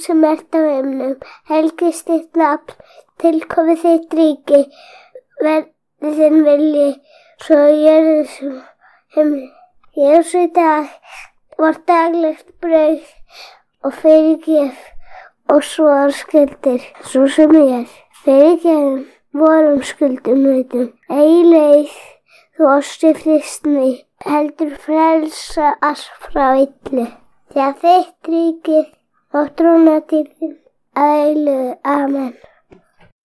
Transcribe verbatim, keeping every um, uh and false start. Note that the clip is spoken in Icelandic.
sem ert á himnum, helgist þitt nafn, tilkomi þitt ríki, verði þinn vilji, svo jörðu sem himni. Ég er svo í dag, vort daglegt brauð og fyrirgef og svo skuldir, svo sem ég er. Fyrirgefum vorum skuldum veitum, ei leið þú oss í frystni, heldur frelsa oss frá illu. Því að þitt ríki og trúna til þín að eilífu. Amen.